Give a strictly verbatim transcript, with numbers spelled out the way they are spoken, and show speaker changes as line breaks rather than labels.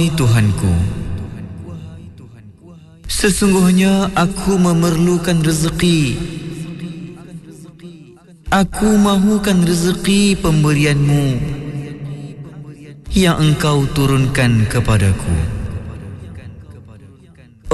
Tuhanku, sesungguhnya aku memerlukan rezeki. Aku mahukan rezeki pemberianmu yang engkau turunkan kepadaku.